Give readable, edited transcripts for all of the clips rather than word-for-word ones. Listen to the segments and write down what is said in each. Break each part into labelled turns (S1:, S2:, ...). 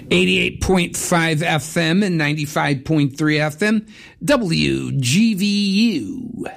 S1: 88.5 FM and 95.3 FM, WGVU.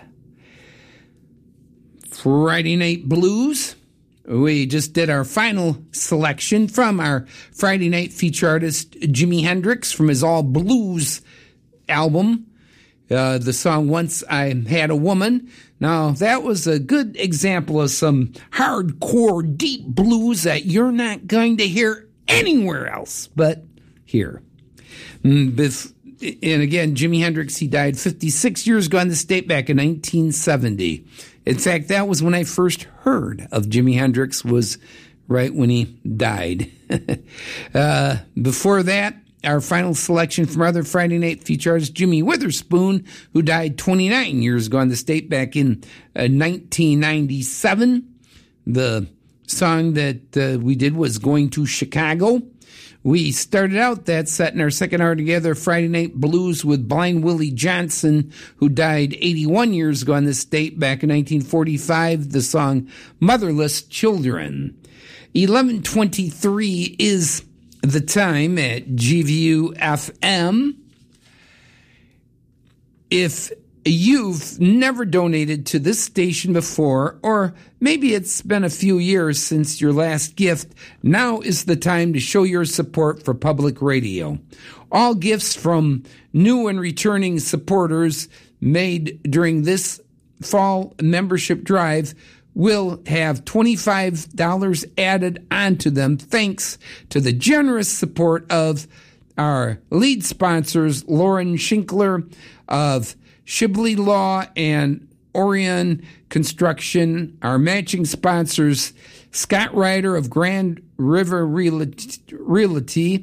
S1: Friday Night Blues. We just did our final selection from our Friday night feature artist, Jimi Hendrix, from his All Blues album. The song Once I Had a Woman. Now, that was a good example of some hardcore, deep blues that you're not going to hear anywhere else but here. And again, Jimi Hendrix, he died 56 years ago, and this date back in 1970. In fact, that was when I first heard of Jimi Hendrix, was right when he died. Before that, our final selection from our other Friday night feature artist, Jimmy Witherspoon, who died 29 years ago on this date back in 1997. The song that we did was Going to Chicago. We started out that set in our second hour together, Friday Night Blues, with Blind Willie Johnson, who died 81 years ago on this date back in 1945, the song Motherless Children. 11:23 is the time at GVU FM. If you've never donated to this station before, or maybe it's been a few years since your last gift, now is the time to show your support for public radio. All gifts from new and returning supporters made during this fall membership drive will have $25 added onto them, thanks to the generous support of our lead sponsors, Lauren Shinkler of Shibley Law and Orion Construction, our matching sponsors, Scott Ryder of Grand River Realty,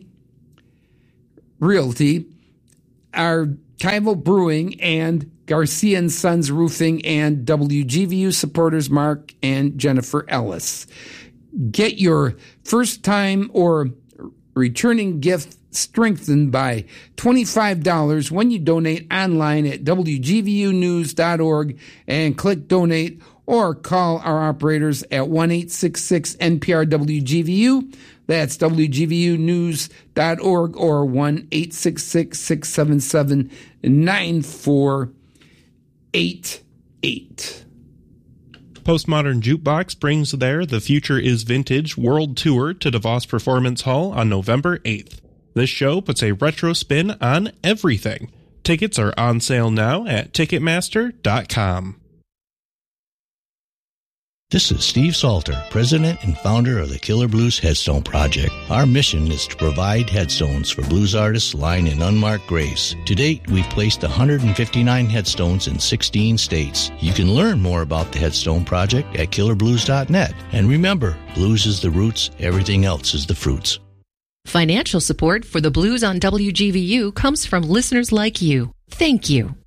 S1: our Tyval Brewing, and Garcia & Sons Roofing, and WGVU supporters Mark and Jennifer Ellis. Get your first-time or returning gift strengthened by $25 when you donate online at WGVUnews.org and click donate, or call our operators at 1-866-NPR-WGVU. That's WGVUnews.org, or 1-866-677-9488.
S2: Postmodern Jukebox brings their The Future is Vintage World Tour to DeVos Performance Hall on November 8th. This show puts a retro spin on everything. Tickets are on sale now at Ticketmaster.com.
S3: This is Steve Salter, president and founder of the Killer Blues Headstone Project. Our mission is to provide headstones for blues artists lying in unmarked graves. To date, we've placed 159 headstones in 16 states. You can learn more about the Headstone Project at killerblues.net. And remember, blues is the roots, everything else is the fruits.
S4: Financial support for the Blues on WGVU comes from listeners like you. Thank you.